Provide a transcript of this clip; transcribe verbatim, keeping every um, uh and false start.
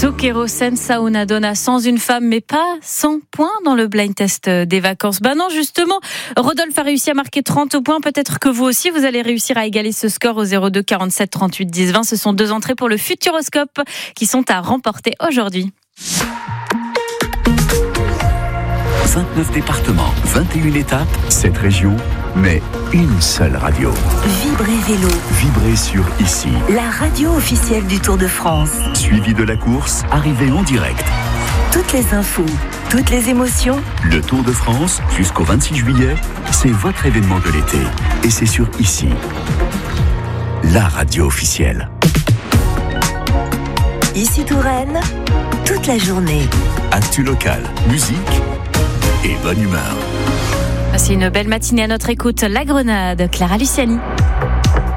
Zucchero senza una donna, sans une femme, mais pas cent points dans le blind test des vacances. Ben non, justement, Rodolphe a réussi à marquer trente points. Peut-être que vous aussi, vous allez réussir à égaler ce score au zéro deux quarante-sept trente-huit dix vingt. Ce sont deux entrées pour le Futuroscope qui sont à remporter aujourd'hui. vingt-neuf départements, vingt et une étapes, sept régions, mais une seule radio. Vibrez Vélo. Vibrez sur Ici. La radio officielle du Tour de France. Suivi de la course, arrivée en direct. Toutes les infos, toutes les émotions. Le Tour de France, jusqu'au vingt-six juillet, c'est votre événement de l'été. Et c'est sur Ici. La radio officielle. Ici Touraine, toute la journée. Actu local, musique et bonne humeur. C'est une belle matinée à notre écoute. La Grenade, Clara Luciani.